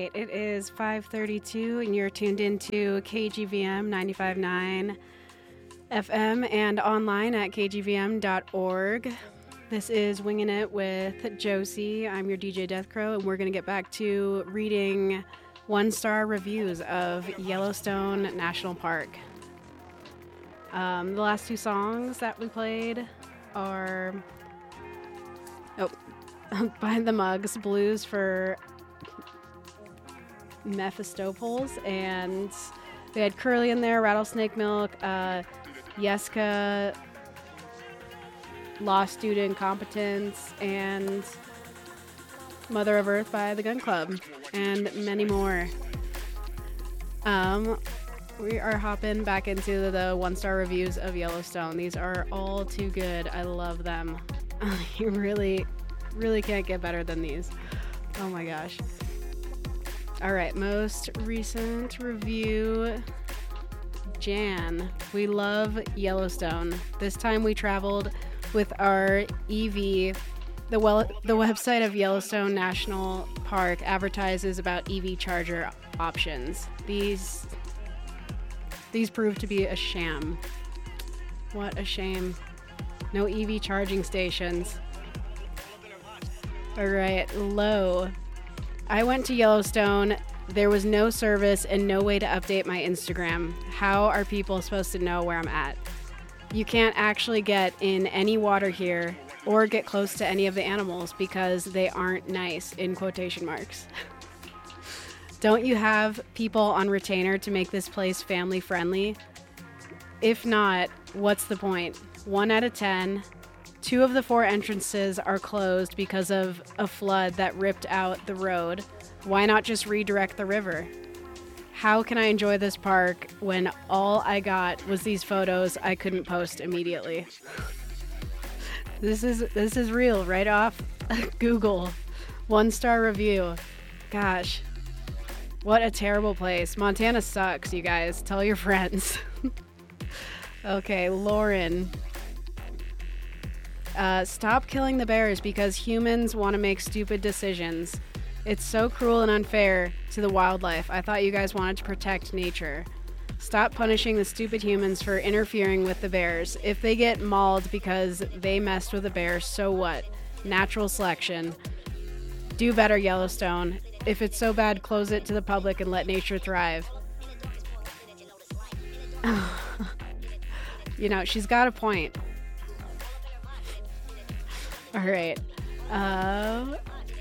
right, it is 5:32 and you're tuned into KGVM 95.9 FM and online at kgvm.org. This is Winging It with Josie. I'm your DJ Death Crow, and we're going to get back to reading one-star reviews of Yellowstone National Park. The last two songs that we played are Behind the Mugs, Blues for Mephistopheles, and they had Curly in there, Rattlesnake Milk, Yeska, Lost Due to Incompetence, and Mother of Earth by the Gun Club, and many more. We are hopping back into the one-star reviews of Yellowstone. These are all too good. I love them. You really can't get better than these. Oh my gosh. All right, most recent review, Jan. We love Yellowstone. This time we traveled with our EV. The website of Yellowstone National Park advertises about EV charger options. These prove to be a sham. What a shame. No EV charging stations. All right, low. I went to Yellowstone. There was no service and no way to update my Instagram. How are people supposed to know where I'm at? You can't actually get in any water here or get close to any of the animals because they aren't nice, in quotation marks. Don't you have people on retainer to make this place family friendly? If not, what's the point? 1 out of 10. 2 of the 4 entrances are closed because of a flood that ripped out the road. Why not just redirect the river? How can I enjoy this park when all I got was these photos I couldn't post immediately? This is real, right off Google. 1-star review. Gosh. What a terrible place. Montana sucks, you guys. Tell your friends. Okay, Lauren. Stop killing the bears because humans want to make stupid decisions. It's so cruel and unfair to the wildlife. I thought you guys wanted to protect nature. Stop punishing the stupid humans for interfering with the bears. If they get mauled because they messed with a bear, so what? Natural selection. Do better, Yellowstone. If it's so bad, close it to the public and let nature thrive. You know, she's got a point. All right. All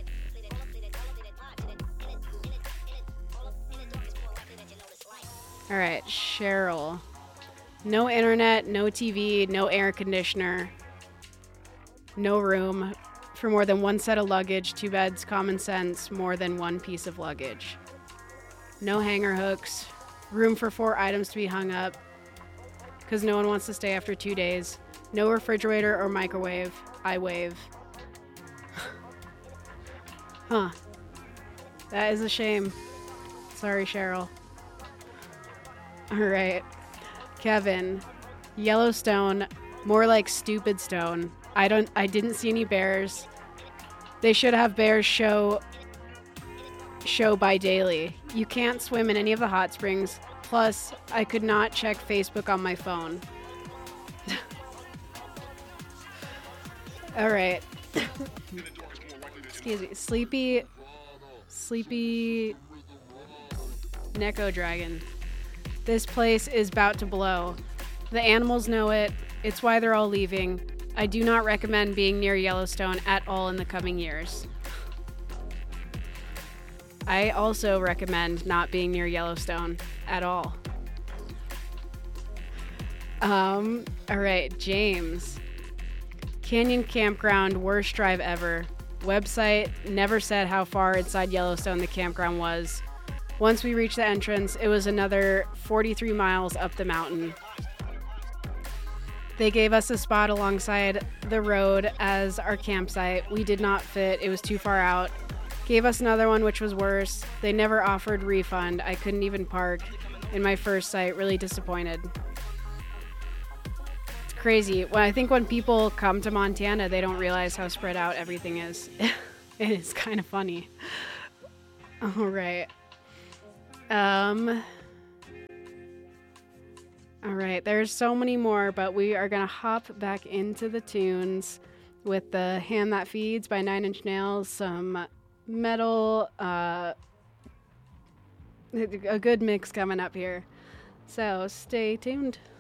right, Cheryl. No internet, no TV, no air conditioner, no room for more than 1 set of luggage, 2 beds, common sense, more than 1 piece of luggage. No hanger hooks, room for 4 items to be hung up because no one wants to stay after 2 days. No refrigerator or microwave. I wave. Huh. That is a shame. Sorry, Cheryl. All right. Kevin. Yellowstone. More like stupid stone. I didn't see any bears. They should have bears show by daily. You can't swim in any of the hot springs. Plus, I could not check Facebook on my phone. All right. Excuse me. Sleepy Neko Dragon. This place is about to blow. The animals know it. It's why they're all leaving. I do not recommend being near Yellowstone at all in the coming years. I also recommend not being near Yellowstone at all. All right, James. Canyon Campground, worst drive ever. Website never said how far inside Yellowstone the campground was. Once we reached the entrance, it was another 43 miles up the mountain. They gave us a spot alongside the road as our campsite. We did not fit. It was too far out. Gave us another one, which was worse. They never offered refund. I couldn't even park in my first site. Really disappointed. It's crazy. Well, I think when people come to Montana, they don't realize how spread out everything is. It is kind of funny. All right. All right, there's so many more, but we are gonna hop back into the tunes with the Hand That Feeds by Nine Inch Nails, some metal, a good mix coming up here. So stay tuned.